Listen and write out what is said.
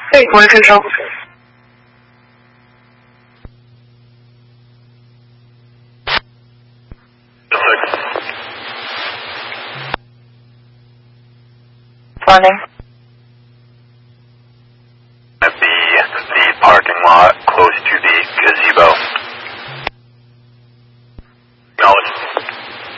对，我是说。Morning. At the parking lot close to the gazebo.